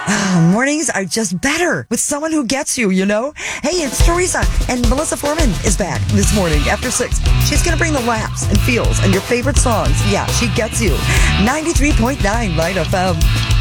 Mornings are just better with someone who gets you, you know? Hey, it's Teresa, and Melissa Foreman is back this morning after 6. She's going to bring the laughs and feels and your favorite songs. Yeah, she gets you. 93.9 Light FM.